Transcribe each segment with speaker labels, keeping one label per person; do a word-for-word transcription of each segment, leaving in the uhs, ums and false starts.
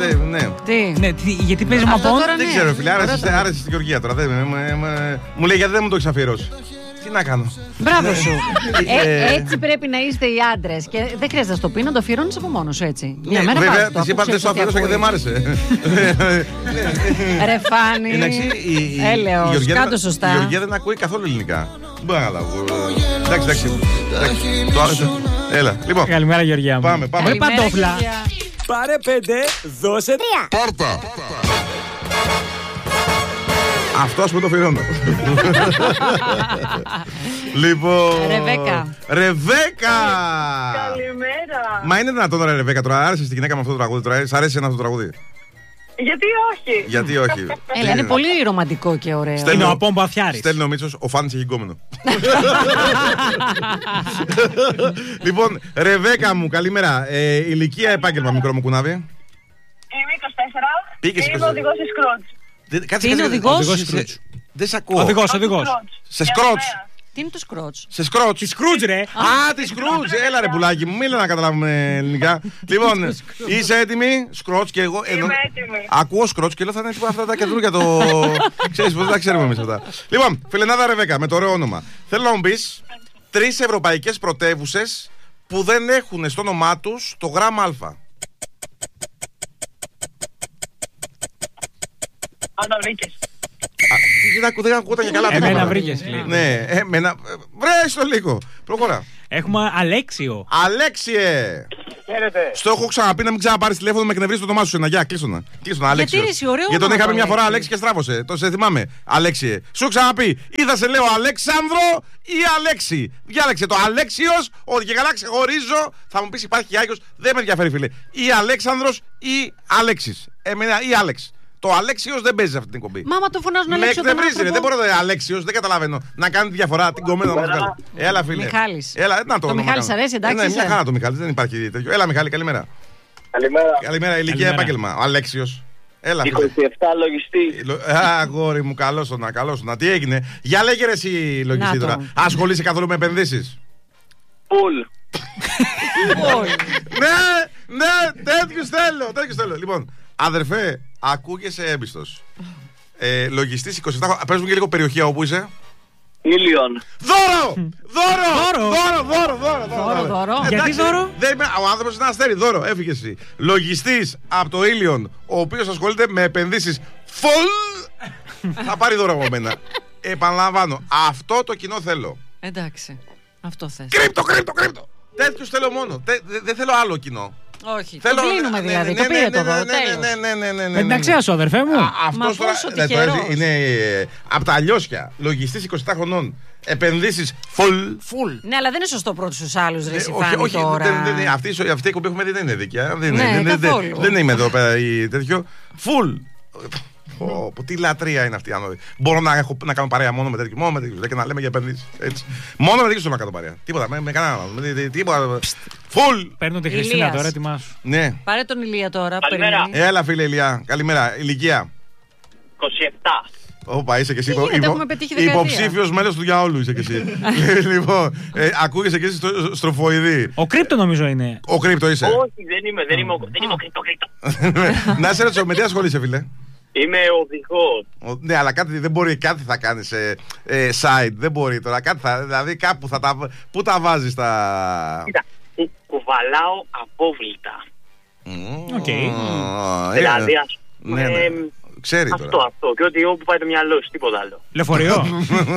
Speaker 1: ναι.
Speaker 2: Τι?
Speaker 3: Ναι, τι, γιατί παίζει μαπών.
Speaker 1: Δεν ξέρω, φίλε, άρεσε στην Γεωργία τώρα. Μου λέει γιατί δεν μου το έχεις αφιερώσει. Τι να κάνω.
Speaker 2: Μπράβο σου. ε, έτσι πρέπει να είστε οι άντρες. Και δεν χρειάζεται να το πει, να το αφιερώνεις από μόνος έτσι.
Speaker 1: Ναι, μέρα βέβαια, της είπα δεν το αφιερώσα και δεν μ' άρεσε.
Speaker 2: Ρε Φάνη. Έλεος, κάτω σωστά.
Speaker 1: Η Γεωργία δεν ακούει καθόλου ελληνικά. Δεν μπορώ να καταλάβω. Εντάξει, εντάξει. Το άρεσε. Έλα, λοιπόν.
Speaker 3: Καλημέρα, Γεωργία μου.
Speaker 1: Πάμε, πάμε.
Speaker 3: Με παντόφλα. Πάρε πέντε, δώσε τρία.
Speaker 1: Πάρτα. Αυτό ας πούμε το αφιερώνω. Λοιπόν.
Speaker 2: Ρεβέκα.
Speaker 1: Ρεβέκα!
Speaker 4: Καλημέρα.
Speaker 1: Μα είναι δυνατόν τώρα, Ρεβέκα, τώρα άρεσε στη γυναίκα με αυτό το τραγούδι. Τώρα, σ' αρέσει ένα αυτό το τραγούδι.
Speaker 4: Γιατί όχι.
Speaker 1: Γιατί όχι.
Speaker 2: Έλα, είναι πολύ ρομαντικό και ωραίο.
Speaker 3: Είναι ο Απόμπο Αφιάρης.
Speaker 1: Στέλνει ο Μίτσος, ο Φάνης έχει γκόμενο. Λοιπόν, Ρεβέκα μου, καλημέρα. Ε, ηλικία, επάγγελμα, μικρό μου κουνάβι.
Speaker 4: Είμαι είκοσι τέσσερα.
Speaker 1: Πήγες
Speaker 4: Είμαι οδηγός της Σκρότς.
Speaker 2: Τι είναι οδηγός?
Speaker 1: Δεν σ' ακούω.
Speaker 3: Οδηγός, οδηγός.
Speaker 1: Σε σκρότς.
Speaker 2: Τι είναι το σκρότς?
Speaker 1: Σε σκρότς.
Speaker 3: Τη Σκρούτζ, ρε.
Speaker 1: Α, τη Σκρούτζ. Έλα ρε πουλάκι μου, μίλα να καταλάβουμε ελληνικά. Λοιπόν, είσαι έτοιμη? Σκρότς και εγώ.
Speaker 4: Είμαι έτοιμη.
Speaker 1: Ακούω σκρότς και λέω θα είναι τίποτα αυτά τα καινούργια το. Ξέρεις πως δεν τα ξέρουμε εμείς αυτά. Λοιπόν, φιλενάδα Ρεβέκα, με το ωραίο όνομα. Θέλω να μου πεις τρεις ευρωπαϊκές πρωτεύουσες που δεν έχουν στο όνομά τους το γράμμα Α.
Speaker 4: Αν τα βρήκες.
Speaker 1: Δεν ακούγονταν και καλά.
Speaker 3: Εμένα βρήκες.
Speaker 1: Ναι, εμένα. Βρες το λίγο. Προχωρά.
Speaker 3: Έχουμε Αλέξιο.
Speaker 1: Αλέξιε!
Speaker 4: Χαίρετε.
Speaker 1: Στο έχω ξαναπεί να μην ξαναπάρει τηλέφωνο με εκνευρίζει το όνομά σου. Ένα γεια, κλείσονα. Κλείσονα, Αλέξιο.
Speaker 2: Γιατί είσαι ωραίο.
Speaker 1: Γιατί τον είχα πει μια φορά Αλέξη και στράβωσε. Το σε θυμάμαι. Αλέξιε. Σου ξαναπεί. Ή θα σε λέω Αλέξανδρο ή Αλέξη. Διάλεξε το Αλέξιος. Ότι και καλά ξεχωρίζω. Θα μου πει υπάρχει Άγιος. Δεν με ενδιαφέρει, φίλε. Ή Αλέξανδρος ή Αλέξης. Εμένα ή Άλεξ. Το Αλέξιος δεν παίζει αυτή την κομπή.
Speaker 2: Μάμα το φωνάζουν Αλέξιο.
Speaker 1: Με εκνευρίζει, ρε. Δεν μπορώ να Αλέξιος, δεν καταλαβαίνω. Να κάνει τη διαφορά, την κομμένη να μας βγάλει. Έλα, φίλε.
Speaker 2: Μιχάλης.
Speaker 1: Έλα, να το
Speaker 2: Το Μιχάλης αρέσει, εντάξει.
Speaker 1: Ναι, μια χαρά το Μιχάλης, δεν υπάρχει τέτοιο. Έλα, Μιχάλη, καλημέρα.
Speaker 4: Καλημέρα.
Speaker 1: Καλημέρα, ηλικία, επάγγελμα. Ο Αλέξιος. Έλα, φίλε.
Speaker 4: είκοσι επτά λογιστή.
Speaker 1: Α, αγόρι μου, καλώς το να, καλώς το να. Τι έγινε? Για λέγε ρε εσύ λογιστή τώρα. Ασχολείσαι καθόλου με επενδύσεις?
Speaker 4: Πουλ.
Speaker 1: Ναι, ναι, τέτοιους θέλω, τέτοιους θέλω. Λοιπόν, αδερφέ, ακούγεσαι έμπιστος. Ε, λογιστής είκοσι επτά, πες μου και λίγο περιοχή όπου είσαι.
Speaker 4: Ήλιον.
Speaker 1: Δώρο! Δώρο!
Speaker 3: Δώρο!
Speaker 1: Δώρο! Δώρο!
Speaker 2: Δώρο, δώρο.
Speaker 3: Γιατί δώρο?
Speaker 1: Δεν είμαι, ο άνθρωπος είναι αστέρι, δώρο, έφυγε εσύ. Λογιστής από το Ήλιον, ο οποίος ασχολείται με επενδύσεις full, θα πάρει δώρο από μένα. Επαναλαμβάνω, αυτό το κοινό θέλω.
Speaker 2: Εντάξει, αυτό θες.
Speaker 1: Κρύπτο, κρύπτο, κρύπτο! Τέτοιους θέλω μόνο. Δεν θέλω άλλο κοινό.
Speaker 2: Όχι, το κλείνουμε δηλαδή, το πήρε το δώρο, τέλος.
Speaker 1: Ναι, ναι, ναι, ναι.
Speaker 3: Δεν τα ξέρω, αδερφέ μου.
Speaker 1: Αυτός τώρα είναι από τα αλλιώσια. Λογιστής είκοσι επτά χρονών. Επενδύσεις full.
Speaker 2: Ναι, αλλά δεν είναι σωστό πρώτος στους άλλους, ρε
Speaker 1: Όχι,
Speaker 2: Σιφάνη
Speaker 1: όχι,
Speaker 2: τώρα.
Speaker 1: αυτή η εκπομπή έχουμε δει δεν είναι δίκαια.
Speaker 2: Ναι, καθόλου.
Speaker 1: Δεν είμαι εδώ πέρα ή τέτοιο. Full. Πω, πω, τι λατρεία είναι αυτή. Μπορώ να, έχω, να κάνω παρέα μόνο με τέτοιο. Μόνο με τέτοιο. Και να λέμε για επενδύσεις. Μόνο με τέτοιο θέλω να κάνω παρέα. Τίποτα. Με, με κανένα άλλο. Τίποτα. Φουλ!
Speaker 3: Παίρνω τη Χριστίνα τώρα, ετοιμάσου.
Speaker 1: Ναι.
Speaker 2: Πάρε τον Ηλία τώρα.
Speaker 4: Καλημέρα.
Speaker 1: Έλα, φίλε Ηλία. Καλημέρα. Ηλικία.
Speaker 4: είκοσι επτά.
Speaker 1: Όπα, είσαι και εσύ
Speaker 2: υποψήφιος
Speaker 1: μέλος του για όλου. Είσαι και εσύ. Λοιπόν, ε, ακούγεσαι και εσύ στο στροφοειδή.
Speaker 3: Ο Κρύπτο νομίζω είναι.
Speaker 1: Ο Κρύπτο είσαι.
Speaker 4: Όχι, δεν είμαι, δεν είμαι, δεν είμαι ο Κρύπτο, Κρύπτο.
Speaker 1: Να σε ρωτήσω, με τι ασχολείσαι, φίλε?
Speaker 4: Είμαι οδηγός.
Speaker 1: Ναι, αλλά κάτι δεν μπορεί, κάτι θα κάνεις ε, ε, side, δεν μπορεί τώρα. Κάτι θα, δηλαδή κάπου θα τα. Πού τα βάζεις τα.
Speaker 4: Κοίτα, κουβαλάω απόβλητα.
Speaker 1: Οκ.
Speaker 4: Δηλαδή, ας πούμε.
Speaker 1: Ναι, ναι. Ξέρει
Speaker 4: αυτό,
Speaker 1: τώρα.
Speaker 4: αυτό. Και ότι όπου πάει το μυαλό σου, τίποτα άλλο.
Speaker 3: Λεωφορείο.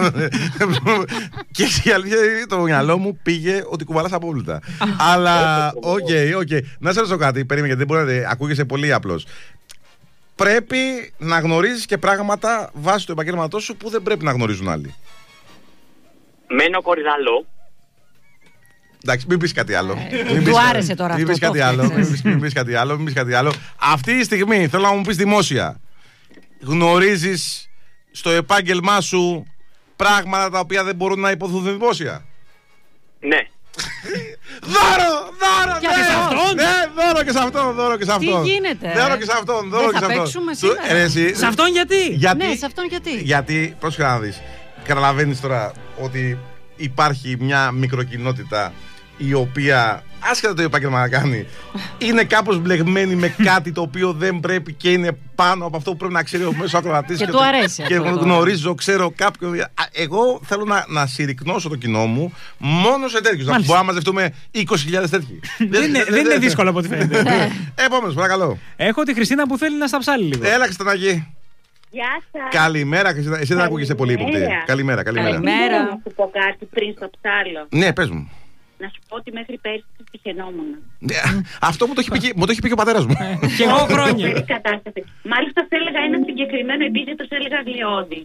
Speaker 1: Και η αλήθεια είναι το μυαλό μου πήγε ότι κουβαλάς απόβλητα. Αλλά, οκ, οκ. Να σε ρωτήσω κάτι, περίμενε, γιατί δεν μπορεί να ακούγεσαι πολύ απλός. Πρέπει να γνωρίζεις και πράγματα βάσει του επαγγέλματός σου που δεν πρέπει να γνωρίζουν άλλοι.
Speaker 4: Μένω κορυδαλό.
Speaker 1: Εντάξει, μην πεις κάτι άλλο.
Speaker 2: Του άρεσε τώρα αυτό.
Speaker 1: Μην πεις κάτι άλλο. Μην πεις κάτι άλλο. Μην πεις κάτι άλλο. Αυτή τη στιγμή θέλω να μου πεις δημόσια. Γνωρίζεις στο επάγγελμά σου πράγματα τα οποία δεν μπορούν να υποθούν δημόσια?
Speaker 4: Ναι.
Speaker 1: Δώρο! Δώρο!
Speaker 2: Και σε αυτόν!
Speaker 1: Ναι, δώρο και σε αυτόν! Δώρο και σε αυτόν!
Speaker 2: Τι γίνεται?
Speaker 1: Δώρο και σε αυτόν! Δώρο και σε αυτόν!
Speaker 2: Δεν θα παίξουμε σήμερα.
Speaker 3: Σε αυτόν γιατί?
Speaker 2: Ναι, σε αυτόν γιατί?
Speaker 1: Γιατί, πρόσεχε να δεις. Καταλαβαίνεις τώρα ότι υπάρχει μια μικροκοινότητα η οποία, άσχετα το επάγγελμα να κάνει, είναι κάπως μπλεγμένη με κάτι το οποίο δεν πρέπει και είναι πάνω από αυτό που πρέπει να ξέρει ο μέσος ακροατής.
Speaker 2: Και, και του αρέσει.
Speaker 1: Και
Speaker 2: αυτό
Speaker 1: γνωρίζω, ξέρω κάποιον. Εγώ θέλω να, να συρρυκνώσω το κοινό μου μόνο σε τέτοιους. Να μπορούμε να μαζευτούμε είκοσι χιλιάδες τέτοιοι.
Speaker 5: δεν, είναι, δεν είναι δύσκολο από ό,τι φαίνεται.
Speaker 1: Επόμενος, παρακαλώ.
Speaker 5: Έχω τη Χριστίνα που θέλει να σταψάλει λίγο.
Speaker 1: Έλα, Χριστανάκη.
Speaker 6: Γεια σας.
Speaker 1: Καλημέρα, Χριστίνα. Εσύ δεν ακούγεσαι πολύ ύποπτη. Καλημέρα, καλημέρα.
Speaker 2: Καλημέρα.
Speaker 6: Να σου πω κάτι πριν στο ψάλο.
Speaker 1: Ναι, πες μου.
Speaker 6: Να σου πω ότι μέχρι πέρσι τη χαινόμουν.
Speaker 1: Αυτό μου το έχει πει, μου το έχει πει και ο πατέρας μου.
Speaker 5: Και εγώ χρόνια.
Speaker 6: Κατάσταση. Μάλιστα θα έλεγα ένα συγκεκριμένο επίθετο, έλεγα γλιώδη.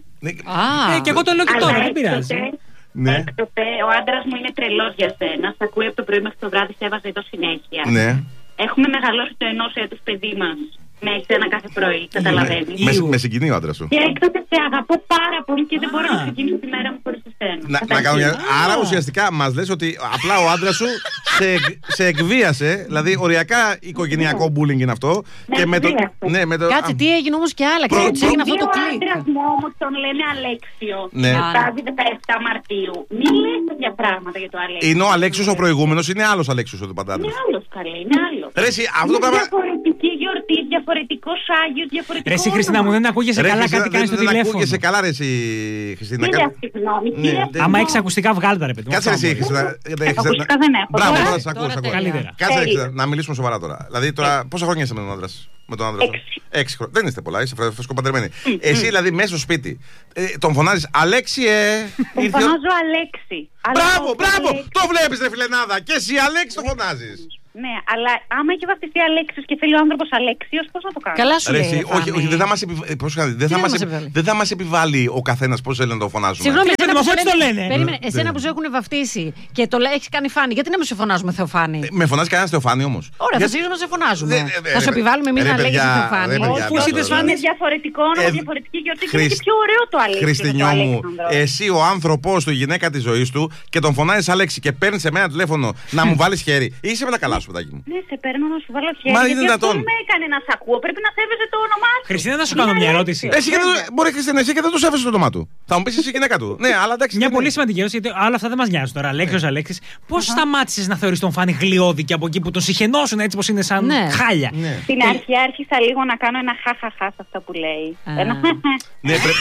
Speaker 2: Α,
Speaker 5: Ε, και εγώ το λέω και τώρα, δεν πειράζει.
Speaker 1: Ναι.
Speaker 6: Έκτοτε ο άντρας μου είναι τρελός για σένα. Σ' ακούει από το πρωί μέχρι το βράδυ, σε έβαζε εδώ συνέχεια.
Speaker 1: Ναι.
Speaker 6: Έχουμε μεγαλώσει το ενός έτους παιδί μας με εσένα κάθε πρωί, καταλαβαίνεις.
Speaker 1: Με, με συγκινεί ο άντρας σου.
Speaker 6: Και έκτοτε σε αγαπώ πάρα πολύ και δεν μπορώ να ξεκινήσω τη μέρα μου χωρίς εσένα.
Speaker 1: Να, να κάνω μια... Άρα ουσιαστικά μας λες ότι απλά ο άντρας σου σε, σε εκβίασε, δηλαδή οριακά οικογενειακό bullying είναι αυτό.
Speaker 6: Ναι,
Speaker 1: Και με το,
Speaker 6: εκβίασε.
Speaker 1: ναι, με το,
Speaker 2: κάτσε,
Speaker 1: α,
Speaker 2: τι έγινε όμως και άλλαξε.
Speaker 1: Προ-
Speaker 2: Τους έγινε αυτό το
Speaker 6: Ο
Speaker 2: κλικ.
Speaker 6: άντρας μου όμως τον λένε Αλέξιο.
Speaker 1: Ναι.
Speaker 6: Φτάζει δεκαεπτά Μαρτίου. Μην λες τέτοια πράγματα για το Αλέξιο.
Speaker 1: είναι ο Αλέξιος ο προηγούμενος, είναι άλλος Αλέξιος ο
Speaker 6: Είναι
Speaker 1: παντάντρας.
Speaker 6: άλλος καλέ, είναι άλλος.
Speaker 1: Ρε εσύ, αυτό το
Speaker 6: Είναι
Speaker 1: πράγμα.
Speaker 6: διαφορετική γιορτή, διαφορετικός Άγιος, διαφορετικό.
Speaker 5: Ρε εσύ Χριστίνα μου, δεν ακούγεσαι
Speaker 1: Ρε,
Speaker 5: καλά,
Speaker 1: Χριστίνα,
Speaker 5: κάτι κάνεις στο
Speaker 1: δεν
Speaker 5: τηλέφωνο.
Speaker 1: ακούγεσαι καλά, ρε εσύ, Χριστίνα.
Speaker 6: Κύριε,
Speaker 1: Κα-
Speaker 6: συγγνώμη,
Speaker 1: Ναι,
Speaker 6: κύριε,
Speaker 1: δεν-
Speaker 5: Άμα έχεις ακουστικά βγάλ' τα ρε παιδί μου.
Speaker 1: Κάτσε ρε
Speaker 5: αυτά
Speaker 1: εσύ,
Speaker 5: μπορείς.
Speaker 1: Χριστίνα.
Speaker 6: Ε, ακουστικά δεν έχω.
Speaker 1: Μπράβο,
Speaker 6: Τώρα-
Speaker 1: τώρα σε ακούω,
Speaker 2: τώρα
Speaker 1: σε ακούω.
Speaker 5: καλύτερα.
Speaker 1: Κάτσε ρε,
Speaker 6: Τέλεια.
Speaker 1: Χριστίνα, να μιλήσουμε σοβαρά τώρα. Δηλαδή τώρα, πόσα χρόνια είσαι με τον άντρα σας? Με τον άντρα σου?
Speaker 6: Έξι.
Speaker 1: Έξι χρόνια. Δεν είστε πολλά, είσαι φρεσκοπαντρεμένη. Εσύ δηλαδή μέσα στο σπίτι ε, τον φωνάζεις Αλέξιε.
Speaker 6: Τον
Speaker 1: ήρθε ο-
Speaker 6: φωνάζω Αλέξη. Αλλά
Speaker 1: Μπράβο,
Speaker 6: ο
Speaker 1: μπράβο!
Speaker 6: Αλέξης-
Speaker 1: Το βλέπεις ρε φιλενάδα. Και εσύ Αλέξη το φωνάζεις.
Speaker 6: Ναι, αλλά άμα έχει βαφτιστεί Αλέξιος και θέλει ο άνθρωπος Αλέξιος, πώς να το κάνει.
Speaker 2: Καλά σου
Speaker 1: Ρε,
Speaker 2: λέει.
Speaker 1: εσύ, όχι, όχι, δεν θα μας επιβ- πώς κάνει, δεν
Speaker 2: Τι
Speaker 1: θα
Speaker 2: δεν
Speaker 1: μας
Speaker 2: μας
Speaker 1: επι-
Speaker 2: επιβάλλει?
Speaker 1: δεν θα μας επιβάλλει ο καθένας πώς θέλει να το φωνάζουμε.
Speaker 2: Συγγνώμη,
Speaker 5: Τι
Speaker 2: εσένα
Speaker 5: παιδί
Speaker 2: που
Speaker 5: μου,
Speaker 2: σου
Speaker 5: αφού έτσι το
Speaker 2: λένε-
Speaker 5: λένε.
Speaker 2: Περίμενε,
Speaker 1: Ναι.
Speaker 2: εσένα που σου έχουν βαφτίσει και το λέει- έχεις κάνει φάνη, γιατί να μην σε φωνάζουμε Θεοφάνη.
Speaker 1: Ε, Με φωνάζει κανένα Θεοφάνη όμως.
Speaker 2: Ωραία, θα
Speaker 1: Γιατί-
Speaker 2: συνεχίσουμε να σε φωνάζουμε.
Speaker 1: Δεν- ε,
Speaker 2: Θα
Speaker 1: ρε,
Speaker 2: σου επιβάλλουμε εμείς
Speaker 1: ρε,
Speaker 2: να λέγεις
Speaker 1: παιδιά,
Speaker 2: Θεοφάνη.
Speaker 1: ρε, παιδιά,
Speaker 5: Πώς
Speaker 1: τώρα,
Speaker 5: είδες,
Speaker 1: τώρα.
Speaker 5: Φάνη?
Speaker 6: Είναι διαφορετικό όνομα,
Speaker 1: Ε,
Speaker 6: διαφορετική γιορτή.
Speaker 1: Χρυσ-
Speaker 6: Είναι και πιο ωραίο το Αλέξη.
Speaker 1: Χριστινιό μου, εσύ ο άνθρωπός του, η γυναίκα της ζωής του και τον φωνάζεις Αλέξη και παίρνεις σε μένα τηλέφωνο να μου βάλεις χέρι. Είσαι με τα καλά σου, παιδάκι μου.
Speaker 6: Ναι, σε παίρνω να σου βάλω χέρι.
Speaker 1: Μα
Speaker 6: γιατί
Speaker 1: είναι δυνατόν?
Speaker 6: αυτό με έκανε να σ' ακούω. Πρέπει να σέβεσαι το όνομά σου.
Speaker 5: Χριστίνα, να σου κάνω μια ερώτηση.
Speaker 1: Εσύ και δεν, μπορεί Χριστίνα, εσύ και δεν του σέβεσαι το όνομά του. Θα μου πεις εσύ η γυναίκα του. Ναι, αλλά εντάξει.
Speaker 5: Μια
Speaker 1: δεν
Speaker 5: πολύ
Speaker 1: είναι.
Speaker 5: σημαντική ερώτηση, γιατί όλα αυτά δεν μα νοιάζουν τώρα. Αλέξιο, Αλέξη, πώ σταμάτησε να θεωρεί τον Φάνη γλιώδη και από εκεί που τον συχαινώσουν έτσι πω είναι σαν
Speaker 2: Ναι.
Speaker 5: χάλια.
Speaker 1: Ναι.
Speaker 6: Στην αρχή άρχισα λίγο να κάνω ένα χαχαχά σε αυτά που λέει.
Speaker 2: Α.
Speaker 6: Ένα
Speaker 1: Ναι, πρέπει.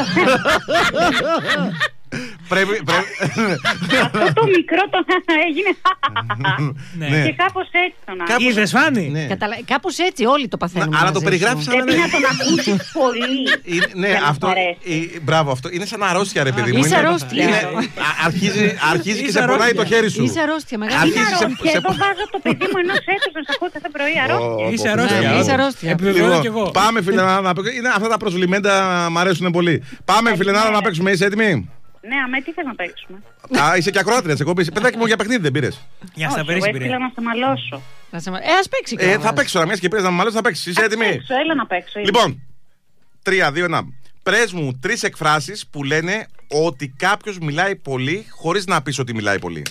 Speaker 1: Πρέπει. πρέπει-
Speaker 6: Αυτό το μικρό το έγινε.
Speaker 5: Ναι.
Speaker 1: Ναι.
Speaker 6: Και κάπως έτσι τον άκουσα.
Speaker 1: Κάπως-
Speaker 5: Είδε, Φάνη.
Speaker 1: Ναι.
Speaker 2: Καταλα... Κάπως έτσι όλοι το παθαίνουμε.
Speaker 1: Αλλά το
Speaker 2: μαζί
Speaker 1: περιγράφεις
Speaker 2: σου.
Speaker 1: σαν να
Speaker 6: Πρέπει
Speaker 1: είναι.
Speaker 6: να τον ακούσεις πολύ.
Speaker 1: Είναι- Ναι,
Speaker 6: για να
Speaker 1: αυτό.
Speaker 6: σου αρέσει.
Speaker 1: η- Μπράβο, αυτό είναι σαν αρρώστια, ρε παιδί μου.
Speaker 2: Είσαι
Speaker 1: Είναι-
Speaker 2: αρρώστια.
Speaker 1: είναι- α- Αρχίζει αρχίζει και
Speaker 5: Είσαι
Speaker 1: σε πονάει
Speaker 5: αρρώστια.
Speaker 1: το χέρι σου.
Speaker 2: Είσαι αρρώστια, μεγάλη.
Speaker 6: Είναι
Speaker 1: Αρχίζει σε-
Speaker 6: αρρώστια.
Speaker 1: σε-
Speaker 6: Εδώ βάζω το παιδί μου ενός έτους να σ' ακούω κάθε πρωί αρρώστια.
Speaker 1: Ω,
Speaker 5: Είσαι
Speaker 1: πω,
Speaker 5: αρρώστια.
Speaker 2: Ναι,
Speaker 1: πω,
Speaker 2: είσαι
Speaker 1: πω.
Speaker 2: αρρώστια.
Speaker 5: Επιβεβαιώνω κι
Speaker 1: Λοιπόν,
Speaker 5: εγώ.
Speaker 1: πάμε φιλενάδα να παίξουμε. Είναι αυτά τα προσβλημέντα μ' αρέσουν πολύ. Πάμε φιλενάδα να παίξουμε. Είσαι έτοιμη?
Speaker 6: Ναι, αμέ τι θες να παίξουμε.
Speaker 1: Α, είσαι και ακροάτρια τη εκπομπή. Παιδάκι μου για παιχνίδι δεν πήρε.
Speaker 5: Για
Speaker 6: Όχι,
Speaker 5: να
Speaker 6: εγώ
Speaker 5: παίρνει
Speaker 6: ήθελα να σε μαλώσω.
Speaker 2: Να σε μα- Ε, ας παίξει
Speaker 1: Ε,
Speaker 2: κιόλας.
Speaker 1: θα παίξω τώρα, μια και πήρε να μου μάλλον θα παίξει. Είσαι έτοιμη?
Speaker 6: Παίξω, έλα να παίξω. είμαι.
Speaker 1: Λοιπόν, τρία, δύο, ένα. Πες μου τρεις εκφράσεις που λένε ότι κάποιος μιλάει πολύ χωρίς να πεις ότι μιλάει πολύ.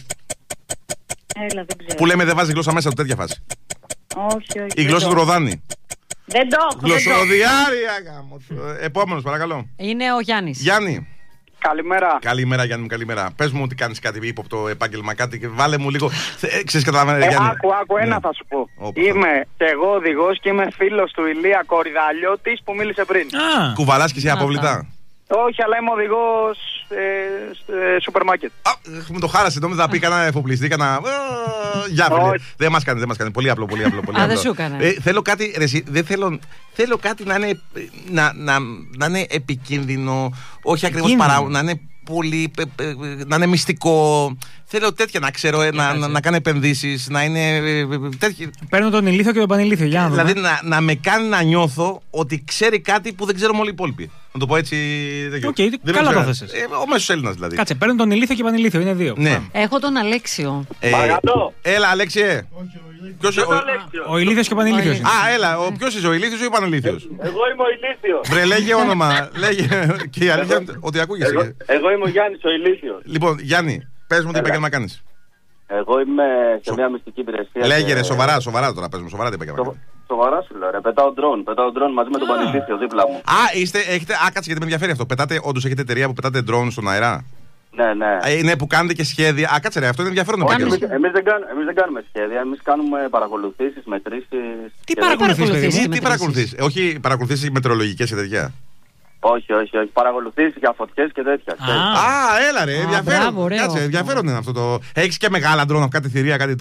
Speaker 6: Έλα, δεν ξέρω.
Speaker 1: Που λέμε δεν βάζει γλώσσα μέσα του, τέτοια φάση.
Speaker 6: Όχι, όχι.
Speaker 1: Η
Speaker 6: δεν
Speaker 1: γλώσσα
Speaker 6: το
Speaker 1: του
Speaker 6: έχω.
Speaker 1: ροδάνει.
Speaker 6: Δεν το έχω. δεν το έχω.
Speaker 1: Γλωσσοδιάρια γάμο. Επόμενος, παρακαλώ.
Speaker 2: Είναι ο Γιάννης.
Speaker 1: Γιάννη.
Speaker 7: Καλημέρα.
Speaker 1: Καλημέρα, Γιάννη μου, καλημέρα. Πες μου ότι κάνεις κάτι ύποπτο επάγγελμα, κάτι και βάλε μου λίγο. Ε, Ξέρεις, καταλαβαίνετε,
Speaker 7: Ε,
Speaker 1: Γιάννη.
Speaker 7: άκου, άκου, ένα
Speaker 1: Ναι.
Speaker 7: θα σου πω.
Speaker 1: Όπα.
Speaker 7: Είμαι και εγώ οδηγός και είμαι φίλος του Ηλία Κορυδαλιώτης που μίλησε πριν.
Speaker 5: Α,
Speaker 1: Κουβαλάς και εσύ απόβλητα.
Speaker 7: Όχι, αλλά είμαι οδηγός ε, ε, σούπερ μάρκετ.
Speaker 1: Α, μου το χάρασε, νόμιζα θα πει κανένα εφοπλιστή, κανένα. ε, Γεια, φίλε.
Speaker 7: Όχι.
Speaker 1: Δεν μας κάνει, δεν μας κάνει. Πολύ απλό, πολύ απλό. Πολύ
Speaker 2: Α,
Speaker 1: απλό.
Speaker 2: δεν σου έκανε.
Speaker 1: Ε, θέλω κάτι, ρε, εσύ, δεν θέλω, θέλω κάτι να είναι, να, να, να είναι επικίνδυνο, όχι ακριβώς
Speaker 5: Επικίνδυνο.
Speaker 1: παρά, να είναι πολύ, ε, ε, να είναι μυστικό. Θέλω τέτοια να ξέρω, ε, να, να, να κάνω επενδύσεις, να είναι ε, ε, τέτοια.
Speaker 5: παίρνω τον ηλίθιο και τον πανηλίθιο. Για να δούμε.
Speaker 1: Δηλαδή να, να με κάνει να νιώθω ότι ξέρει κάτι που δεν ξέρουμε όλοι οι υπόλοιποι. Να το πω έτσι. δεν
Speaker 5: Οκ,
Speaker 1: ξέρω. Δεν
Speaker 5: καλά
Speaker 1: ξέρω.
Speaker 5: το θέσες.
Speaker 1: Ε, ο μέσος Έλληνας δηλαδή.
Speaker 5: Κάτσε, παίρνω τον ηλίθιο και πανηλίθιο. Είναι δύο.
Speaker 1: Ναι.
Speaker 5: Πάμε.
Speaker 2: Έχω τον Αλέξιο.
Speaker 1: Ε,
Speaker 7: Παρακαλώ.
Speaker 1: Έλα, Αλέξιε. Ποιος ο...
Speaker 5: Ο ηλίθιος και ο πανηλίθιος. είναι.
Speaker 1: Α, έλα, ο ποιος είσαι, ο ηλίθιος ή ο πανηλίθιος?
Speaker 7: Εγώ είμαι ο Ηλίθιος.
Speaker 1: Βρε, λέγε όνομα. Λέγε. Και η αλήθεια είναι ότι ακούγεσαι.
Speaker 7: εγώ είμαι ο Γιάννης ο Ηλίθιος.
Speaker 1: Λοιπόν, Γιάννη, πες μου τι επάγγελμα κάνεις.
Speaker 7: Εγώ είμαι σε
Speaker 1: Σο-
Speaker 7: μια μυστική υπηρεσία.
Speaker 1: Λέγε
Speaker 7: και-
Speaker 1: ρε, σοβαρά, σοβαρά τώρα, πες μου, σοβαρά τι επάγγελμα
Speaker 7: Σο-
Speaker 1: κάνεις.
Speaker 7: Σοβαρά σου λέω, ρε. Πετάω ντρόν. Πετάω ντρόν μαζί με τον Πανηλίθιο δίπλα μου.
Speaker 1: Α, είστε, έχετε, α, κάτσε γιατί με ενδιαφέρει αυτό. Πετάτε, όντως έχετε εταιρεία που πετάτε drone στον αέρα.
Speaker 8: Ναι, ναι.
Speaker 1: Ε, ναι, που κάνετε και σχέδια. Α, κάτσε ρε, αυτό είναι ενδιαφέρον.
Speaker 8: Όχι, εμείς, εμείς, δεν κάνουμε, εμείς δεν κάνουμε σχέδια, εμείς κάνουμε παρακολουθήσεις, μετρήσεις.
Speaker 5: Τι παρακολουθήσεις,
Speaker 1: τι παρακολουθήσεις. Όχι παρακολουθήσεις μετεωρολογικές και τέτοια.
Speaker 8: Όχι, όχι, όχι. Παρακολουθήσεις για φωτιές και τέτοια.
Speaker 1: Α, α έλα ρε, ενδιαφέρον. Κάτσε, ενδιαφέρον είναι αυτό το. Έχεις και μεγάλα ντρόνα, κάτι θηρία, κάτι.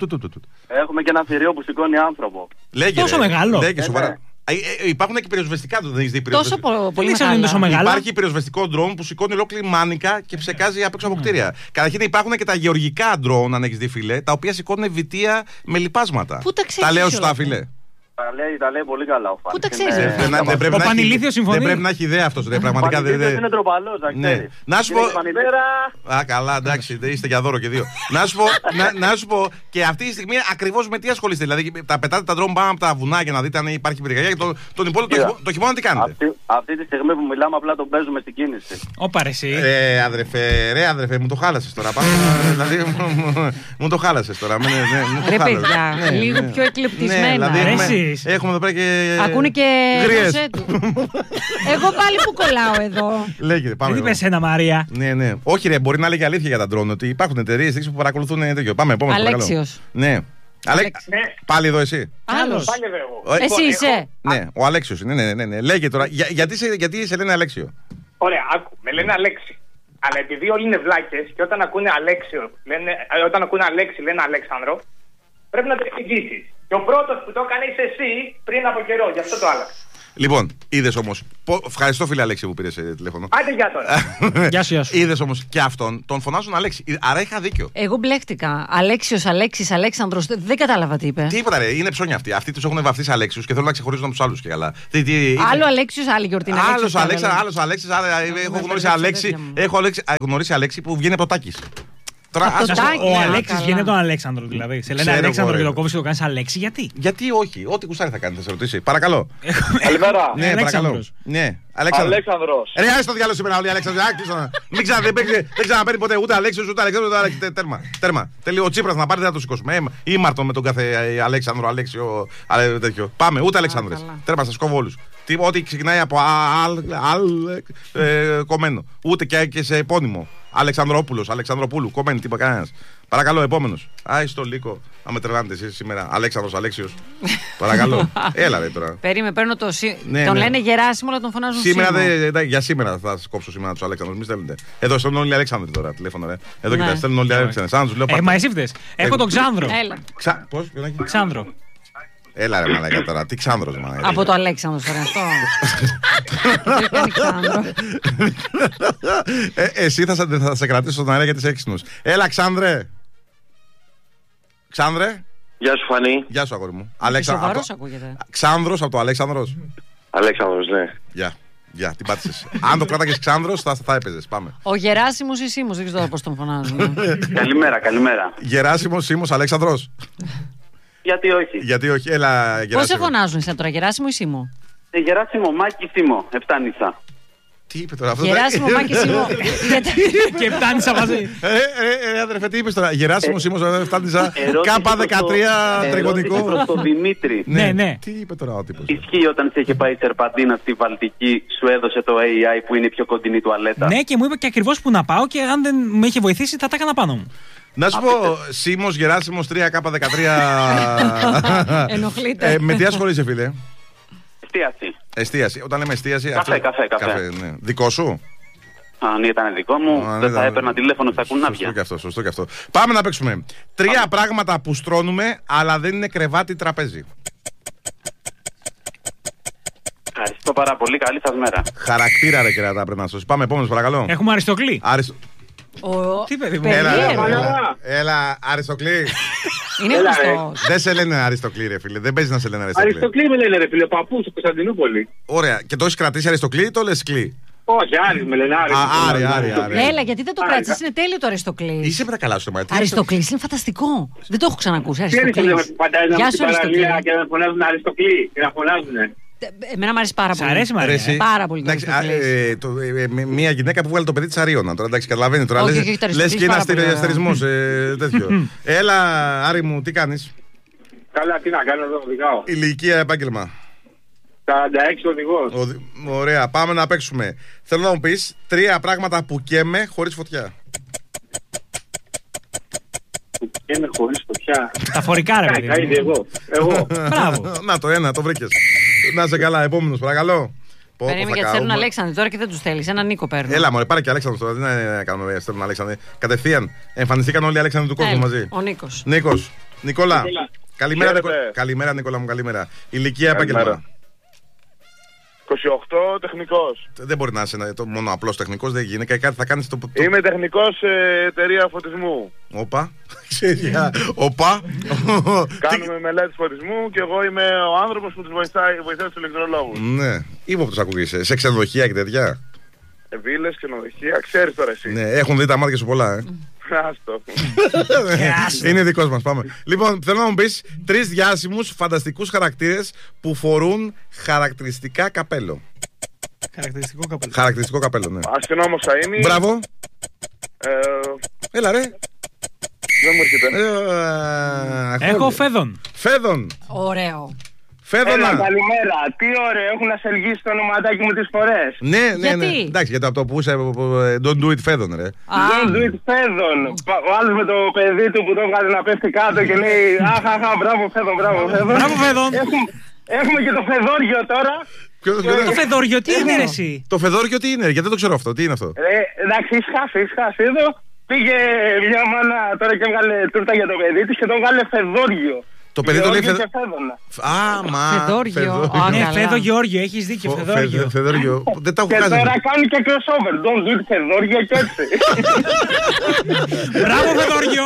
Speaker 8: Έχουμε και ένα θηρίο που σηκώνει άνθρωπο.
Speaker 1: Λέγε.
Speaker 5: Τόσο μεγάλο.
Speaker 1: Λέγε, σοβαρά. Ε, ε, υπάρχουν και πυροσβεστικά, το δεν έχει δει
Speaker 2: τόσο πολύ
Speaker 5: μεγάλο.
Speaker 1: Υπάρχει πυροσβεστικό ντρόν που σηκώνει ολόκληρη μάνικα και ψεκάζει απ' έξω από κτίρια. Mm. Καταρχήν υπάρχουν και τα γεωργικά ντρόν, αν έχει δει, φίλε, τα οποία σηκώνουν βιτία με λιπάσματα.
Speaker 2: Πού τα ξέρεις?
Speaker 1: Τα λέω σωστά, φίλε.
Speaker 8: Τα λέει, τα λέει πολύ καλά ο Φάνης.
Speaker 2: Πού τα ξέρεις?
Speaker 5: Ναι, ο Πανηλήθιος συμφωνεί.
Speaker 1: Δεν πρέπει να έχει ιδέα αυτός. Πραγματικά δεν
Speaker 8: είναι τροπαλός, να ξέρεις.
Speaker 1: Να σου πω. Α, καλά, εντάξει, είστε για δώρο και δύο. Να σου πω και αυτή τη στιγμή ακριβώς με τι ασχολείστε. Δηλαδή, τα πετάτε τα ντρόν πάνω από τα βουνά για να δείτε αν υπάρχει πυρκαγιά και τον υπόλοιπο το χειμώνα τι κάνετε.
Speaker 8: Αυτή τη στιγμή που μιλάμε, απλά τον παίζουμε στην κίνηση.
Speaker 5: Όπα ρε εσύ.
Speaker 1: Ρε αδερφέ, ρε αδερφέ, μου το χάλασες τώρα. Δηλαδή, μου το χάλασες τώρα.
Speaker 2: Ρε παιδιά, λίγο πιο εκλεπτισμένα.
Speaker 1: Έχουμε εδώ πέρα και.
Speaker 2: Ακούνε και γρίες του. Εγώ πάλι που κολλάω εδώ.
Speaker 1: Λέγε, πάμε.
Speaker 5: Δεν είπες ένα, Μαρία.
Speaker 1: Ναι, ναι. Όχι, ρε, μπορεί να λέει και αλήθεια για τα ντρόν. Ότι υπάρχουν εταιρείες που παρακολουθούν τέτοιο. Πάμε, επόμενο.
Speaker 2: Αλέξιος.
Speaker 1: Ναι. Αλέξ... ναι. Πάλι εδώ εσύ.
Speaker 2: Άλλος.
Speaker 4: Πάλι εδώ εγώ.
Speaker 2: Εσύ είσαι.
Speaker 1: Ναι, ο Αλέξιος. Ναι, ναι, ναι, ναι. Λέγε τώρα. Για, γιατί, σε, γιατί σε λένε Αλέξιο.
Speaker 4: Ωραία, άκου. Με λένε Αλέξη. Αλλά επειδή όλοι είναι βλάκες και όταν ακούνε Αλέξιο, λένε, όταν ακούνε Αλέξη λένε Αλέξανδρο, πρέπει να το εξηγήσεις. Και ο πρώτος που το έκανε είσαι εσύ πριν από καιρό, γι' αυτό το άλλαξα.
Speaker 1: Λοιπόν, είδες όμως. Ευχαριστώ, φίλε Αλέξη, που πήρες τηλέφωνο.
Speaker 4: Άντε, γεια τώρα.
Speaker 5: Γεια σου, γεια σου.
Speaker 1: Είδες όμως και αυτόν, τον φωνάζουν Αλέξη. Άρα είχα δίκιο.
Speaker 2: Εγώ μπλέχτηκα. Αλέξιος, Αλέξης, Αλέξανδρος. Δεν κατάλαβα τι είπε.
Speaker 1: Τίποτα, ρε. Είναι ψώνια αυτοί. Αυτοί τους έχουν βαφτίσει Αλέξιους και θέλουν να ξεχωρίζουν από τους άλλους και καλά. Τι, τι,
Speaker 2: άλλο Αλέξιος, άλλη γιορτή.
Speaker 1: Άλλος Αλέξης, έχω γνωρίσει Αλέξη. Έχω γνωρίσει Αλέξη που βγαίνει από το Τάκης.
Speaker 5: Τώρα, ο Αλέξης γίνεται τον Αλέξανδρο, δηλαδή. Σε λένε Αλέξανδρο και το κόβεις και το κάνεις Αλέξη, γιατί?
Speaker 1: Γιατί όχι, ό,τι κουστάρι θα κάνει, θα σε ρωτήσει. Παρακαλώ.
Speaker 8: Καλημέρα.
Speaker 1: Ναι, παρακαλώ. Ναι, Αλέξανδρος. Ρε, άσε το διάλογο σήμερα όλοι, Αλέξανδρο. Μην ξαναπαίρνει ποτέ ούτε Αλέξιος ούτε Αλέξανδρο ούτε Αλέξης. Τέρμα. Τέρμα. Τελείω ο Τσίπρας να πάρει, δεν θα το σηκώσουμε. Ήμαρτον με τον κάθε Αλέξανδρο, Αλέξιο, τέτοιο. Πάμε, ούτε Αλέξανδρες. Τέρμα, σας κόβω όλους. Ό,τι ξεκινάει από αλ κομμένο. Ούτε και σε επώνυμο. Αλεξανδρόπουλος, Αλεξανδροπούλου, κομμένη, τίποτα κανένας. Παρακαλώ, επόμενος. Άι στο λύκο. Αν με τρελάνετε εσείς σήμερα. Αλέξανδρος, Αλέξιος. Παρακαλώ. Έλα ρε τώρα.
Speaker 2: Περίμενε, παίρνω το. Σι...
Speaker 1: Ναι,
Speaker 2: τον
Speaker 1: ναι.
Speaker 2: λένε Γεράσιμο, αλλά τον φωνάζουν
Speaker 1: σήμερα. Δε, δε, για σήμερα θα σας κόψω σήμερα τους Αλέξανδρους. Μη στέλνετε. Εδώ στέλνουν όλοι οι Αλέξανδροι τώρα τηλέφωνο. Ρε. Εδώ ναι. Κοιτάξτε, στέλνουν όλοι οι Αλέξανδροι. Σαν να τους λέω.
Speaker 5: Ε, μα εσύ φταίς. Έχω τον Ξάνδρο.
Speaker 2: Ξα...
Speaker 1: Πώς,
Speaker 5: Ξάνδρο.
Speaker 1: Έλα ρε μαλάκα τώρα, τι Ξάνδρος μαλάκα.
Speaker 2: Από το Αλέξανδρος τώρα αυτό. Τι κάνει Ξάνδρο.
Speaker 1: Εσύ θα σε κρατήσω στον αέρα γιατί είσαι έξυπνος. Έλα Ξάνδρε. Ξάνδρε.
Speaker 8: Γεια σου Φανή.
Speaker 1: Γεια σου αγόρι μου.
Speaker 2: Σοβαρός ακούγεται.
Speaker 1: Ξάνδρος από το Αλέξανδρος.
Speaker 8: Αλέξανδρος, ναι.
Speaker 1: Γεια. Γεια, την πάτησες. Αν το κράταγες Ξάνδρος θα, θα έπαιζες. Πάμε.
Speaker 2: Ο Γεράσιμος ή Σίμος, δεν ξέρω πώς τον φωνάζουν.
Speaker 8: Καλημέρα, καλημέρα.
Speaker 1: Γεράσιμος, Σίμος, Αλέξανδρος.
Speaker 8: Γιατί όχι.
Speaker 1: Γιατί όχι, έλα Γεράσιμο.
Speaker 2: Πώς σε φωνάζουν εσένα τώρα, Γεράσιμο ή Σίμο?
Speaker 8: Ε, Γεράσιμο, Μάκη, Σίμο, Επτάνησα.
Speaker 1: Τι είπε τώρα αυτό?
Speaker 2: Γεράσιμο, Μάκη, Σίμο.
Speaker 5: Και Επτάνησα μαζί.
Speaker 1: Ε, ε, αδερφέ, τι είπες τώρα? Γεράσιμο, Σίμος, Επτάνησα. Κάπα δεκατρία τριγωνικό.
Speaker 8: Προς τον Δημήτρη.
Speaker 5: Ναι, ναι.
Speaker 1: Τι είπε τώρα ο τύπος?
Speaker 8: Ισχύει όταν σε είχε πάει η Σερπαντίνα στη Βαλτική, σου έδωσε το έι άι που είναι η πιο κοντινή τουαλέτα?
Speaker 5: Ναι, και μου είπε και ακριβώς που να πάω και αν δεν με είχε βοηθήσει θα τα έκανα πάνω μου.
Speaker 1: Να σου πω, Σίμος, Γεράσιμος, τρία κάπα δεκατρία.
Speaker 2: Ενοχλείται.
Speaker 1: Με τι ασχολείσαι, φίλε?
Speaker 8: Εστίαση.
Speaker 1: Εστίαση. Όταν λέμε εστίαση.
Speaker 8: Καφέ,
Speaker 1: αυτό...
Speaker 8: καφέ, καφέ.
Speaker 1: καφέ ναι. Δικό σου?
Speaker 8: Αν ήταν δικό μου, Α, δεν θα έπαιρνα τηλέφωνο στα κουνάβια.
Speaker 1: Σωστό και αυτό, σωστό και αυτό. Πάμε να παίξουμε. Τρία Πάμε. πράγματα που στρώνουμε, αλλά δεν είναι κρεβάτι τραπέζι.
Speaker 8: Ευχαριστώ πάρα πολύ. Καλή σας μέρα.
Speaker 1: Χαρακτήρα, ρε κερατά, πρέπει να σας. Πάμε, επόμενος, παρακαλώ.
Speaker 5: Έχουμε Αριστοκλή.
Speaker 1: Αριστο...
Speaker 2: Ο...
Speaker 5: Τι παιδί μου?
Speaker 1: Έλα, έλα, έλα, έλα, Αριστοκλή.
Speaker 2: Είναι γνωστός.
Speaker 1: Δεν σε λένε Αριστοκλή, ρε φίλε. Δεν παίζει να σε λένε Αριστοκλή.
Speaker 9: Αριστοκλή με λένε, ρε φίλε, παππού στο Κωνσταντινούπολη.
Speaker 1: Ωραία. Και το έχεις κρατήσει Αριστοκλή ή το λες Κλή?
Speaker 9: Όχι, Άρης με λένε.
Speaker 1: Άρη, Άρη, Άρη.
Speaker 2: Έλα, γιατί δεν το κράτησες, είναι τέλειο το Αριστοκλής.
Speaker 1: Είσαι με καλά στο μάτι.
Speaker 2: Αριστοκλής είναι φανταστικό. Δεν το έχω ξανακούσει. Αριστοκλής.
Speaker 9: Γεια σου, Αριστοκλή. Και να φωνάζουν Αριστοκλή. Και να φωνάζουν.
Speaker 2: Εμένα μου αρέσει πάρα πολύ.
Speaker 5: Σ' αρέσει, μ' αρέσει.
Speaker 2: Πάρα πολύ.
Speaker 1: Μια γυναίκα που βγάλε το παιδί της Αρίωνα. Τώρα εντάξει, καταλαβαίνει τώρα. Λες και είναι αστερισμός τέτοιο. Έλα, Άρη μου, τι κάνεις?
Speaker 9: Καλά, τι να κάνω εδώ, οδηγάω.
Speaker 1: Ηλικία, επάγγελμα?
Speaker 9: σαράντα έξι οδηγός.
Speaker 1: Ωραία, πάμε να παίξουμε. Θέλω να μου πεις τρία πράγματα που καίμε χωρίς φωτιά.
Speaker 9: είμαι χωρίς φωτιά.
Speaker 5: Τα φορικά, ρε παιδί.
Speaker 9: Καίδη, εγώ. Εγώ.
Speaker 5: Μπράβο.
Speaker 1: Να το ένα, το βρήκες. Να είσαι καλά, επόμενος, παρακαλώ.
Speaker 2: Περίμενε γιατί θέλουν Αλέξανδρη τώρα και δεν τους θέλεις. Έναν Νίκο παίρνουν.
Speaker 1: Έλα, μωρέ, πάρε και Αλέξανδρος τώρα. Δεν κάνουμε στέλνουν Αλέξανδρη. Κατευθείαν εμφανιστήκαν όλοι οι Αλέξανδροι του κόσμου μαζί.
Speaker 2: Ο Νίκος.
Speaker 1: Νίκος. Νικόλα. Καλημέρα,
Speaker 9: Χαίρετε.
Speaker 1: Νικο... Καλημέρα, Νικόλα μου, καλημέρα. Ηλικία, επάγγελμα.
Speaker 9: είκοσι οκτώ, τεχνικός.
Speaker 1: Δεν μπορεί να είσαι ένα- το μόνο απλός τεχνικός, δεν γίνεται. Κάτι θα κάνεις το. το...
Speaker 9: Είμαι τεχνικός σε εταιρεία φωτισμού.
Speaker 1: Όπα. Ξέρια. Όπα.
Speaker 9: Κάνουμε μελέτες φωτισμού και εγώ είμαι ο άνθρωπος που τους βοηθάει, βοηθάει τους ηλεκτρολόγους.
Speaker 1: Ναι. Ύποπτος ακούγεσαι. Σε ξενοδοχεία και τέτοια.
Speaker 9: Βίλες, ξενοδοχεία, ξέρεις τώρα εσύ.
Speaker 1: Ναι, έχουν δει τα μάτια σου πολλά, ε.
Speaker 9: Άστο.
Speaker 1: Είναι δικός μας, πάμε. Λοιπόν, θέλω να μου πεις τρεις διάσημους φανταστικούς χαρακτήρες που φορούν χαρακτηριστικά καπέλο.
Speaker 5: Χαρακτηριστικό καπέλο.
Speaker 1: Χαρακτηριστικό καπέλο, ναι.
Speaker 9: Αστυνόμος θα είναι.
Speaker 1: Μπράβο.
Speaker 9: Ε,
Speaker 1: Έλα, ρε.
Speaker 9: δεν μου έρχεται.
Speaker 1: Ε,
Speaker 5: Έχω Φέδων.
Speaker 1: Φέδων.
Speaker 2: Ωραίο.
Speaker 1: Φέδωνα.
Speaker 7: καλημέρα. Τι ωραίο, έχουν ασελγίσει το ονοματάκι μου τις φορές.
Speaker 1: Ναι, ναι, ναι.
Speaker 2: Γιατί?
Speaker 1: Εντάξει, γιατί από το που είσαι. ε, Don't do it, Φέδων, ρε.
Speaker 7: Don't do it, Φέδων. Ο άλλος με το παιδί του που το έβγαλε να πέφτει κάτω και λέει αχ, αχ, αχ, μπράβο Φέδων, μπράβο Φέδων.
Speaker 5: Μπράβο, Φέδων.
Speaker 7: Έχουμε, έχουμε και το Φεδόριο τώρα.
Speaker 1: Ποιο- ποιο-
Speaker 5: Το Φεδόριο, τι είναι, ρε, εσύ.
Speaker 1: Το Φεδόριο τι είναι, γιατί δεν το ξέρω αυτό, τι είναι αυτό.
Speaker 7: Ε, εντάξει, έχεις χάσει, έχεις χάσει. Εδώ πήγε μια μάνα τώρα και έβγαλε τούρτα για το παιδί της και το έβγαλε Φεδόριο.
Speaker 1: Το παιδί το λέει
Speaker 7: Γεώργιο
Speaker 1: Φεδ...
Speaker 7: και Φέδωνα.
Speaker 1: Α, μα.
Speaker 2: Φεδόριο. Α,
Speaker 5: Ναι,
Speaker 2: καλά.
Speaker 5: Φέδο Γεώργιο, έχεις δίκιο.
Speaker 1: Φο-
Speaker 5: Φεδόριο.
Speaker 1: Φεδ- Φεδόριο. Δεν τα έχω
Speaker 7: Και
Speaker 1: χάσει.
Speaker 7: τώρα κάνει και crossover. Don't do it, Φεδόριο και έτσι.
Speaker 5: Μπράβο, Φεδόριο.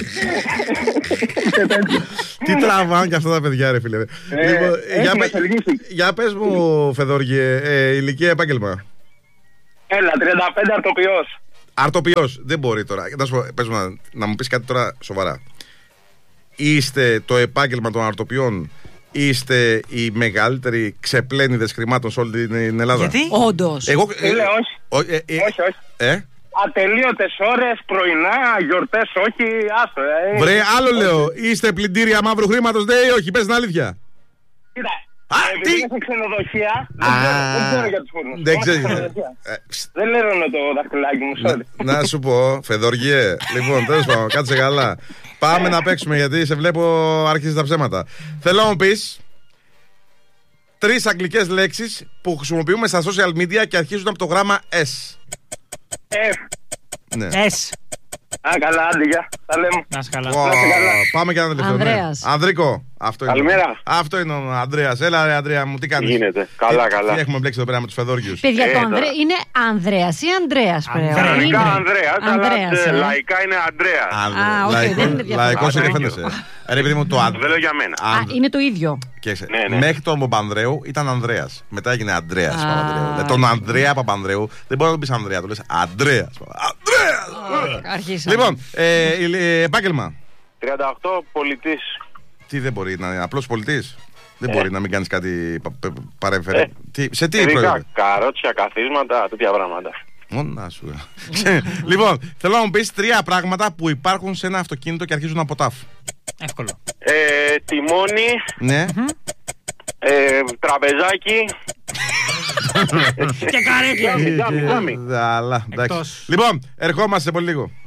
Speaker 1: Τι τραβάνε και αυτά τα παιδιά, ρε φίλε. Λοιπόν,
Speaker 7: έχουμε
Speaker 1: για, πε-
Speaker 7: εξελίξει.
Speaker 1: για πες μου, Φεδόργιε, ε, ηλικία, επάγγελμα.
Speaker 7: Έλα, τριάντα πέντε αρτοποιός.
Speaker 1: Αρτοποιός, δεν μπορεί τώρα. Να, σου πω, πες μου, να, να μου πεις κάτι τώρα σοβαρά. Είστε το επάγγελμα των αρτοποιών, είστε οι μεγαλύτεροι ξεπλένιδες χρημάτων σε όλη την Ελλάδα.
Speaker 5: Γιατί?
Speaker 2: Όντως.
Speaker 1: Εγώ.
Speaker 7: Φίλε, όχι.
Speaker 1: ο- ε, ε,
Speaker 7: Όχι, όχι.
Speaker 1: ε,
Speaker 7: Ατελείωτες ώρες, πρωινά, γιορτές, όχι, άστο. Ε.
Speaker 1: βρε, άλλο λέω. Είστε πλυντήρια μαύρου χρήματος, ναι ή όχι, πες την αλήθεια.
Speaker 7: Κοίτα,
Speaker 1: Α,
Speaker 7: επειδή
Speaker 1: τι?
Speaker 7: είμαι σε ξενοδοχεία, δεν
Speaker 1: Α,
Speaker 7: ξέρω, δεν ξέρω για τους φούρνους.
Speaker 1: δεν
Speaker 7: Είμαι σε
Speaker 1: ξέρεις.
Speaker 7: ξενοδοχεία.
Speaker 1: Ε, ψ,
Speaker 7: Δεν λέρωνε το δαχτυλάκι μου, sorry.
Speaker 1: να, να σου πω, Φεδοργιέ, λοιπόν, τέλος πάντων, κάτσε καλά. Πάμε να παίξουμε γιατί σε βλέπω αρχίζει τα ψέματα. Θέλω να μου πεις τρεις αγγλικές λέξεις που χρησιμοποιούμε στα social media και αρχίζουν από το γράμμα S.
Speaker 7: F.
Speaker 1: Ναι.
Speaker 5: Εσ.
Speaker 7: Α, καλά, άντε, γεια. Τα λέμε.
Speaker 5: Να είσαι καλά.
Speaker 1: Ω, πάμε και ένα τελευταίο. ναι.
Speaker 2: Ανδρέας.
Speaker 1: Ανδρίκο. Αυτό είναι.
Speaker 9: Καλημέρα.
Speaker 1: Αυτό είναι ο Ανδρέας. Έλα, ρε Ανδρέα μου, τι κάνεις.
Speaker 9: Τι γίνεται. Καλά,
Speaker 1: Τι-
Speaker 9: καλά.
Speaker 1: Τι έχουμε μπλέξει εδώ πέρα με τους Φεδόργιους.
Speaker 2: Παιδιά,
Speaker 9: Ε,
Speaker 2: το
Speaker 9: τώρα.
Speaker 2: Ανδρέ... είναι Ανδρέας ή Ανδρέας πρέπει.
Speaker 5: Ανδρέας.
Speaker 9: Κανονικά
Speaker 2: Είναι.
Speaker 9: Ανδρέας, αλλά
Speaker 2: Ανδρέας,
Speaker 9: ε,
Speaker 2: ε.
Speaker 9: λαϊκά είναι Αντρέας.
Speaker 2: Α, όχι, δεν είναι διαφορετικό.
Speaker 1: Λαϊκός είναι
Speaker 9: Thank you.
Speaker 1: φαίνεσαι. Ρε παιδί μου, το
Speaker 9: Δεν λέω για μένα.
Speaker 2: Α, είναι το ίδιο.
Speaker 1: Και σε-
Speaker 9: Ναι, ναι.
Speaker 1: Μέχρι τον Παπανδρέου ήταν Ανδρέας. Μετά έγινε Αντρέας
Speaker 2: Α.
Speaker 1: Παπανδρέου. Δηλαδή, τον Ανδρέα Παπανδρέου δεν μπορεί να τον πει Ανδρέα, το λες Αντρέας. Ανδρέας!
Speaker 2: Αρχίσαμε.
Speaker 1: Λοιπόν, ε, ηλ- ε, επάγγελμα.
Speaker 9: τριάντα οκτώ πολιτής.
Speaker 1: Τι δεν μπορεί να είναι, απλός πολιτής. Δεν
Speaker 9: Ε.
Speaker 1: μπορεί να μην κάνεις κάτι πα- πα- παρέμφερε.
Speaker 9: Ε.
Speaker 1: Τι- Σε τι
Speaker 9: Ειδικά
Speaker 1: προϊόντα.
Speaker 9: καρότσια, καθίσματα, τέτοια πράγματα.
Speaker 1: Μόνα σου. Λοιπόν, θέλω να μου πεις τρία πράγματα που υπάρχουν σε ένα αυτοκίνητο και αρχίζουν από τάφ.
Speaker 5: Εύκολο.
Speaker 9: Ε, τιμόνι,
Speaker 1: Ναι.
Speaker 9: ε, τραπεζάκι.
Speaker 5: Και καρέκλα.
Speaker 9: Τζάμι, τζάμι.
Speaker 1: Ε, Αλλά, εντάξει.
Speaker 5: Εκτός.
Speaker 1: Λοιπόν, ερχόμαστε σε πολύ λίγο.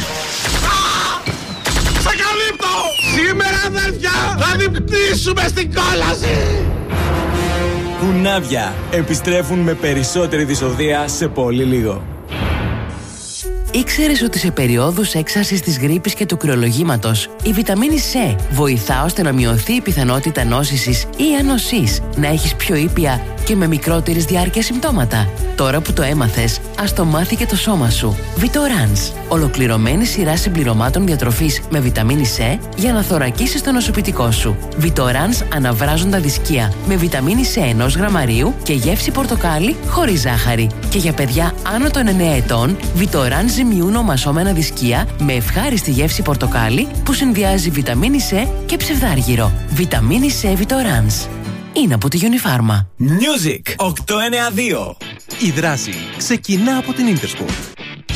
Speaker 1: Σε καλύπτω! Σήμερα, αδέρφια, θα διπτήσουμε στην κόλαση!
Speaker 3: Κουνάβια επιστρέφουν με περισσότερη δυσοδεία σε πολύ λίγο.
Speaker 10: Ήξερες ότι σε περιόδους έξαρσης της γρίπης και του κρυολογήματος η βιταμίνη C βοηθά ώστε να μειωθεί η πιθανότητα νόσησης ή ανοσής, να έχεις πιο ήπια και με μικρότερης διάρκειας συμπτώματα? Τώρα που το έμαθες, ας το μάθει και το σώμα σου. Vitorans, ολοκληρωμένη σειρά συμπληρωμάτων διατροφής με βιταμίνη C για να θωρακίσεις το νοσοποιητικό σου. Vitorans αναβράζοντα δισκία με βιταμίνη C ενός γραμμαρίου και γεύση πορτοκάλι χωρίς ζάχαρη. Και για παιδιά άνω των εννέα ετών, Vitorans ζυμιούν ομασώμενα δισκία με ευχάριστη γεύση πορτοκάλι που συνδυάζει βιταμίνη C και ψευδάργυρο. Βιταμίνη C Vitorans. Είναι από τη Unipharma.
Speaker 3: Music οκτακόσια ενενήντα δύο.
Speaker 11: Η δράση ξεκινά από την Intersport.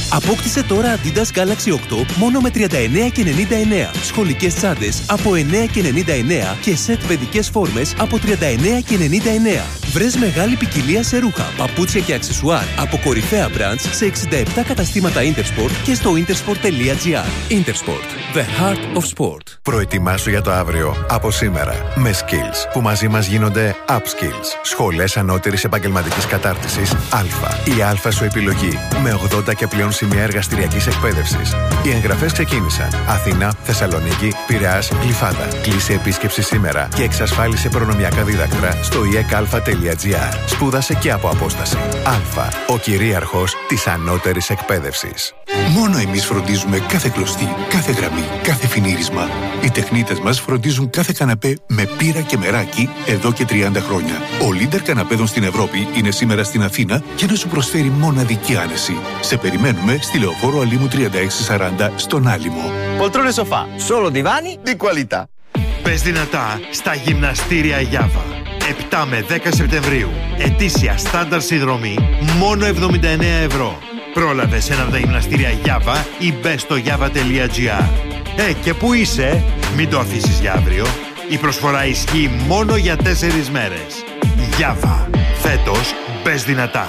Speaker 11: Απόκτησε τώρα Adidas Galaxy οκτώ μόνο με τριάντα εννέα και ενενήντα εννέα. Σχολικές τσάντες από εννέα και ενενήντα εννέα και σετ παιδικές φόρμες από τριάντα εννέα και ενενήντα εννέα. Βρες μεγάλη ποικιλία σε ρούχα, παπούτσια και αξεσουάρ από κορυφαία brands σε εξήντα επτά καταστήματα Intersport και στο intersport τελεία gr. Intersport, the heart of sport.
Speaker 12: Προετοιμάσου για το αύριο από σήμερα με Skills που μαζί μας γίνονται Upskills. Σχολές ανώτερης επαγγελματικής κατάρτισης Α. Η Α σου επιλογή με ογδόντα και πλέον σημεία εργαστηριακής εκπαίδευσης. Οι εγγραφές ξεκίνησαν. Αθήνα, Θεσσαλονίκη, Πειραιάς, Γλυφάδα. Κλείσε επίσκεψη σήμερα και εξασφάλισε προνομιακά δίδακτρα στο ι εκ α τελεία gr. Σπούδασε και από απόσταση. Α. Ο κυρίαρχος της ανώτερης εκπαίδευσης.
Speaker 13: Μόνο εμείς φροντίζουμε κάθε κλωστή, κάθε γραμμή, κάθε φινίρισμα. Οι τεχνίτες μας φροντίζουν κάθε καναπέ με πύρα και μεράκι εδώ και τριάντα χρόνια. Ο Leader καναπέδων στην Ευρώπη είναι σήμερα στην Αθήνα για να σου προσφέρει μοναδική άνεση. Σε περιμένουμε στη Λεωφόρο Αλήμου τριάντα έξι σαράντα στον Άλυμο.
Speaker 14: Poltrone sofà, solo divani di qualità.
Speaker 15: Πες δυνατά στα γυμναστήρια Γιάβα. επτά με δέκα Σεπτεμβρίου. Ετήσια στάνταρ συνδρομή μόνο εβδομήντα εννέα ευρώ. Πρόλαβε σε ένα από τα γυμναστήρια Γιάβα ή μπες στο γιάβα τελεία gr. Ε, και που είσαι, μην το αφήσεις για αύριο. Η προσφορά ισχύει μόνο για τέσσερις μέρες. Γιάβα. Φέτος μπες δυνατά.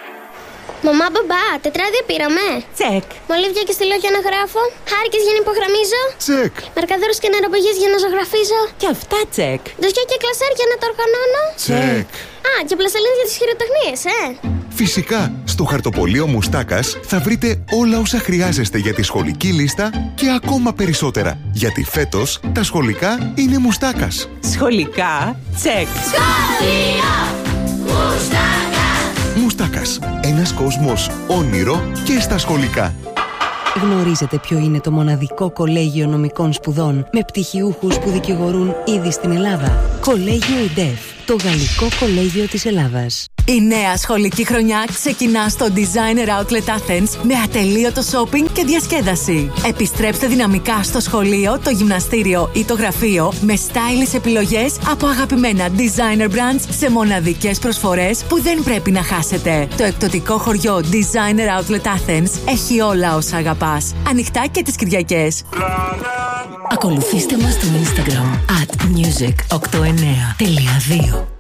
Speaker 16: Μαμά, μπαμπά, τετράδια πήραμε. Τσεκ. Μολύβια και στυλό για να γράφω. Χάρηκες για να υπογραμμίζω.
Speaker 13: Τσεκ.
Speaker 16: Μαρκαδόρους και νεροπογείς για να ζωγραφίζω.
Speaker 17: Και αυτά τσεκ.
Speaker 16: Ντοσιά και κλασέρ για να τα οργανώνω.
Speaker 13: Τσεκ.
Speaker 16: Α, και πλαστελίνες για τις χειροτεχνίες, ε.
Speaker 12: Φυσικά, στο χαρτοπολείο Μουστάκας θα βρείτε όλα όσα χρειάζεστε για τη σχολική λίστα και ακόμα περισσότερα. Γιατί φέτος τα σχολικά είναι Μουστάκας.
Speaker 17: Σχολικά, τσεκ.
Speaker 16: Σχολείο Μουστάκα.
Speaker 12: Μουστάκας. Ένας κόσμος όνειρο και στα σχολικά.
Speaker 18: Γνωρίζετε ποιο είναι το μοναδικό κολέγιο νομικών σπουδών με πτυχιούχους που δικηγορούν ήδη στην Ελλάδα? Κολέγιο ΙΝΤΕΦ, το Γαλλικό Κολέγιο της Ελλάδας.
Speaker 19: Η νέα σχολική χρονιά ξεκινά στο Designer Outlet Athens με ατελείωτο shopping και διασκέδαση. Επιστρέψτε δυναμικά στο σχολείο, το γυμναστήριο ή το γραφείο με stylish επιλογές από αγαπημένα designer brands σε μοναδικές προσφορές που δεν πρέπει να χάσετε. Το εκπτωτικό χωριό Designer Outlet Athens έχει όλα όσα αγαπάς. Ανοιχτά και τις Κυριακές.
Speaker 10: Ακολουθήστε μας στο Instagram at music οκτώ εννέα τελεία δύο.